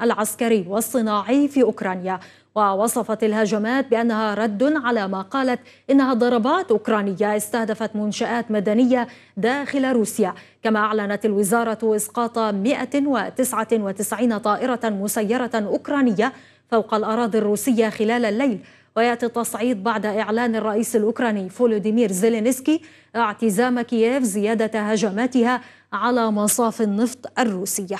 العسكري والصناعي في أوكرانيا. ووصفت الهجمات بأنها رد على ما قالت إنها ضربات أوكرانية استهدفت منشآت مدنية داخل روسيا. كما أعلنت الوزارة إسقاط 199 طائرة مسيرة أوكرانية فوق الأراضي الروسية خلال الليل. ويأتي التصعيد بعد إعلان الرئيس الأوكراني فولوديمير زيلينسكي اعتزام كييف زيادة هجماتها على مصاف النفط الروسية.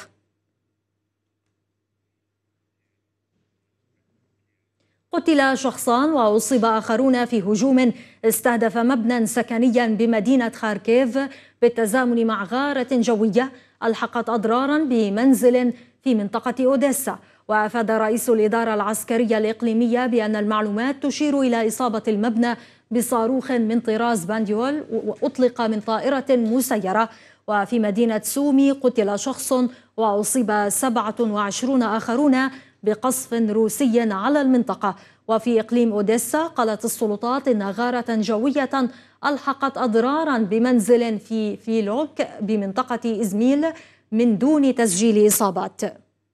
قتل شخصان وأصيب آخرون في هجوم استهدف مبنى سكنيا بمدينة خاركيف بالتزامن مع غارة جوية ألحقت أضرارا بمنزل في منطقة أوديسا. وأفاد رئيس الإدارة العسكرية الإقليمية بأن المعلومات تشير إلى إصابة المبنى بصاروخ من طراز بانديول وأطلق من طائرة مسيرة. وفي مدينة سومي قتل شخص وأصيب 27 آخرون بقصف روسي على المنطقة. وفي إقليم أوديسا قالت السلطات إن غارة جوية ألحقت أضرارا بمنزل في فيلوك بمنطقة إزميل من دون تسجيل إصابات.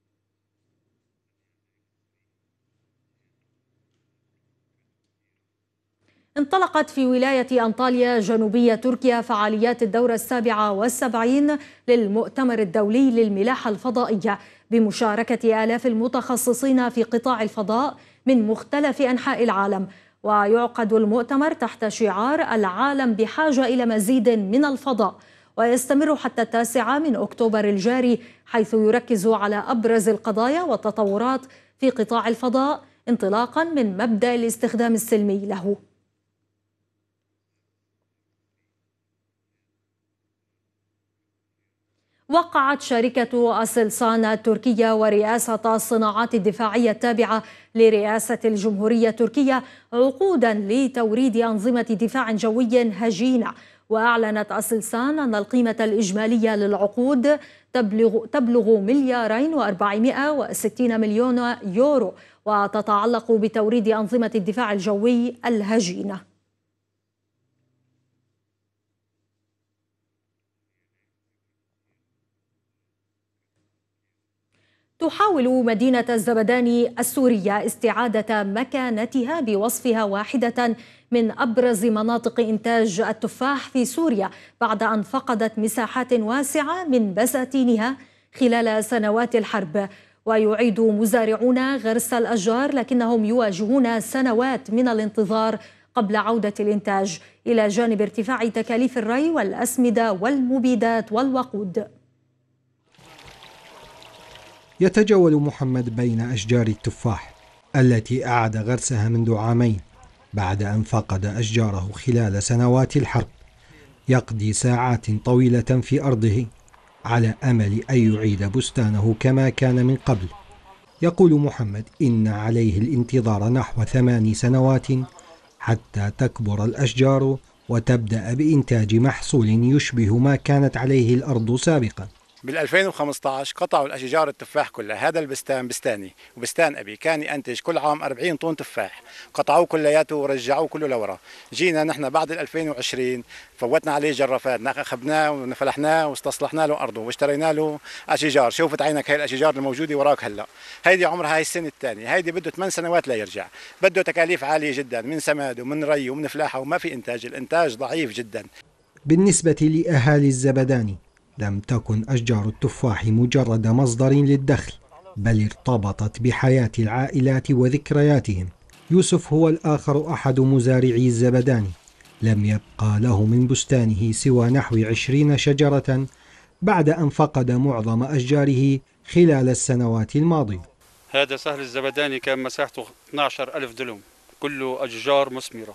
انطلقت في ولاية أنطاليا جنوبية تركيا فعاليات الدورة 77 للمؤتمر الدولي للملاحة الفضائية بمشاركة آلاف المتخصصين في قطاع الفضاء من مختلف أنحاء العالم. ويعقد المؤتمر تحت شعار العالم بحاجة إلى مزيد من الفضاء، ويستمر حتى 9 من أكتوبر الجاري، حيث يركز على أبرز القضايا والتطورات في قطاع الفضاء انطلاقا من مبدأ الاستخدام السلمي له. وقعت شركة أسلسان التركية ورئاسة الصناعات الدفاعية التابعة لرئاسة الجمهورية التركية عقودا لتوريد أنظمة دفاع جوي هجينة. وأعلنت أسلسان أن القيمة الإجمالية للعقود تبلغ 2,460 مليون يورو، وتتعلق بتوريد أنظمة الدفاع الجوي الهجينة. تحاول مدينة الزبداني السورية استعادة مكانتها بوصفها واحدة من أبرز مناطق إنتاج التفاح في سوريا بعد أن فقدت مساحات واسعة من بساتينها خلال سنوات الحرب. ويعيد مزارعون غرس الأشجار لكنهم يواجهون سنوات من الانتظار قبل عودة الإنتاج، إلى جانب ارتفاع تكاليف الري والأسمدة والمبيدات والوقود. يتجول محمد بين أشجار التفاح التي أعاد غرسها منذ عامين بعد أن فقد أشجاره خلال سنوات الحرب. يقضي ساعات طويلة في أرضه على أمل أن يعيد بستانه كما كان من قبل. يقول محمد إن عليه الانتظار نحو 8 سنوات حتى تكبر الأشجار وتبدأ بإنتاج محصول يشبه ما كانت عليه الأرض سابقا. بال2015 قطعوا الأشجار التفاح كلها. هذا البستان بستاني وبستان أبي كان ينتج كل عام 40 طن تفاح، قطعوه كلياته ورجعوه كله لورا. جينا نحن بعد 2020 فوتنا عليه جرافات، أخذناه وفلحناه واستصلحنا له أرضه واشترينا له أشجار. شوفت عينك هاي الأشجار الموجودة وراك هلا، هيدي عمرها هاي السنة الثانية، هيدي بده 8 سنوات لا يرجع، بده تكاليف عالية جدا من سماد ومن ري ومن فلاحة، وما في إنتاج، الإنتاج ضعيف جدا. بالنسبة لأهالي الزبداني لم تكن أشجار التفاح مجرد مصدر للدخل، بل ارتبطت بحياة العائلات وذكرياتهم. يوسف هو الآخر أحد مزارعي الزبداني. لم يبقى له من بستانه سوى نحو 20 شجرة بعد أن فقد معظم أشجاره خلال السنوات الماضية. هذا سهل الزبداني كان مساحته 12,000 دلم، كله أشجار مثمرة.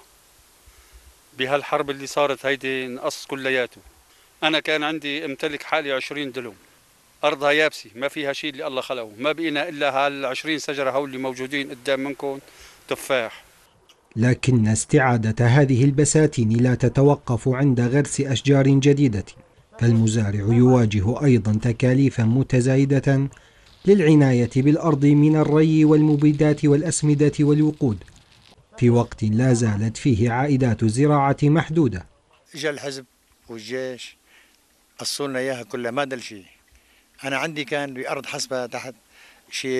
بهالحرب اللي صارت هيدي نقص كلياته. أنا كان عندي امتلك حالي 20 دلم، أرضها يابسة ما فيها شيء اللي الله خلقه، ما بقينا إلا هال20 شجرة هول اللي موجودين قدام منكم تفاح. لكن استعادة هذه البساتين لا تتوقف عند غرس أشجار جديدة، فالمزارع يواجه أيضا تكاليفا متزايدة للعناية بالأرض من الري والمبيدات والأسمدة والوقود، في وقت لا زالت فيه عائدات الزراعة محدودة. إجا الحزب والجيش قصوا لنا إياها كلها، ما دل شيء. أنا عندي كان بأرض حسبة تحت شيء